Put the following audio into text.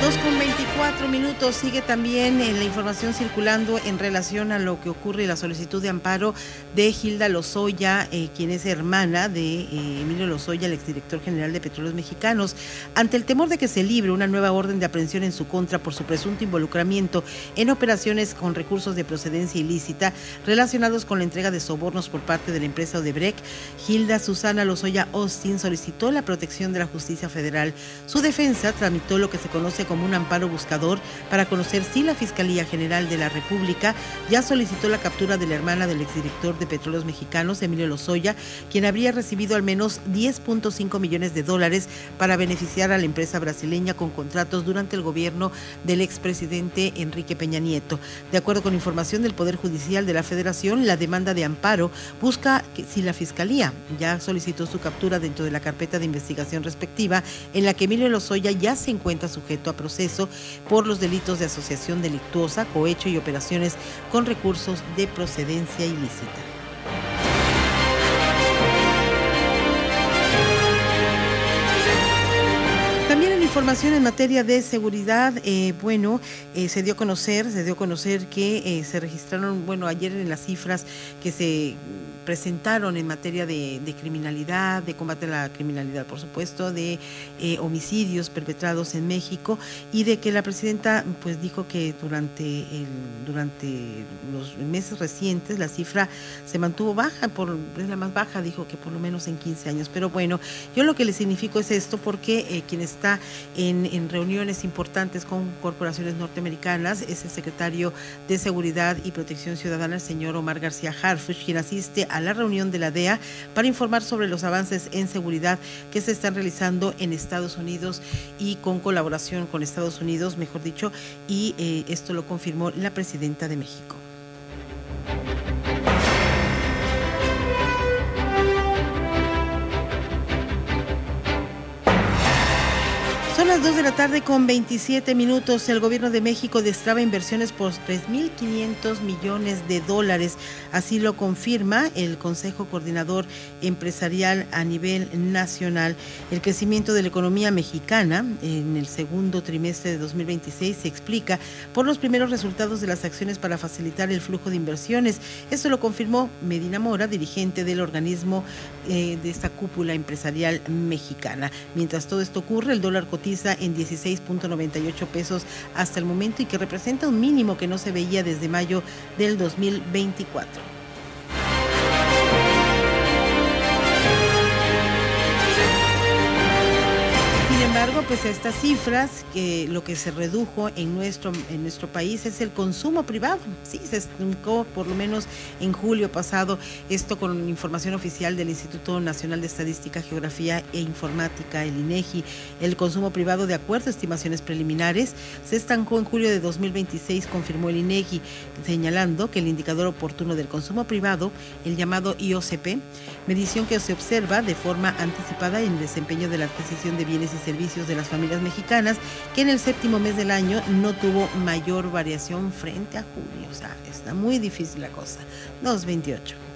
2:24 sigue también la información circulando en relación a lo que ocurre la solicitud de amparo de Hilda Lozoya, quien es hermana de Emilio Lozoya, el exdirector general de Petróleos Mexicanos, ante el temor de que se libre una nueva orden de aprehensión en su contra por su presunto involucramiento en operaciones con recursos de procedencia ilícita relacionados con la entrega de sobornos por parte de la empresa Odebrecht. Hilda Susana Lozoya Austin solicitó la protección de la justicia federal. Su defensa tramitó lo que se conoce como un amparo buscador para conocer si la Fiscalía General de la República ya solicitó la captura de la hermana del exdirector de Petróleos Mexicanos, Emilio Lozoya, quien habría recibido al menos $10.5 millones para beneficiar a la empresa brasileña con contratos durante el gobierno del expresidente Enrique Peña Nieto. De acuerdo con información del Poder Judicial de la Federación, la demanda de amparo busca que si la Fiscalía ya solicitó su captura dentro de la carpeta de investigación respectiva, en la que Emilio Lozoya ya se encuentra sujeto a proceso por los delitos de asociación delictuosa, cohecho y operaciones con recursos de procedencia ilícita. También en información en materia de seguridad, se dio a conocer que se registraron, ayer en las cifras que se presentaron en materia de criminalidad, de combate a la criminalidad, por supuesto, de homicidios perpetrados en México, y de que la presidenta pues dijo que durante los meses recientes la cifra se mantuvo baja, es la más baja, dijo que por lo menos en 15 años. Pero bueno, yo lo que le significo es esto, porque quien está en reuniones importantes con corporaciones norteamericanas es el secretario de Seguridad y Protección Ciudadana, el señor Omar García Harfuch, quien asiste a la reunión de la DEA para informar sobre los avances en seguridad que se están realizando en Estados Unidos y con colaboración con Estados Unidos, mejor dicho, y esto lo confirmó la presidenta de México. Son las 2:27 p.m. El gobierno de México destraba inversiones por $3.500 millones. Así lo confirma el Consejo Coordinador Empresarial a nivel nacional. El crecimiento de la economía mexicana en el segundo trimestre de 2026 se explica por los primeros resultados de las acciones para facilitar el flujo de inversiones. Esto lo confirmó Medina Mora, dirigente del organismo de esta cúpula empresarial mexicana. Mientras todo esto ocurre, el dólar cotiza en 16.98 pesos hasta el momento, y que representa un mínimo que no se veía desde mayo del 2024. Sin embargo, pues a estas cifras, que lo que se redujo en nuestro país es el consumo privado. Sí, se estancó por lo menos en julio pasado, esto con información oficial del Instituto Nacional de Estadística, Geografía e Informática, el INEGI. El consumo privado, de acuerdo a estimaciones preliminares, se estancó en julio de 2026, confirmó el INEGI, señalando que el indicador oportuno del consumo privado, el llamado IOCP, medición que se observa de forma anticipada en el desempeño de la adquisición de bienes y servicios de las familias mexicanas, que en el séptimo mes del año no tuvo mayor variación frente a julio. O sea, está muy difícil la cosa. 2:28.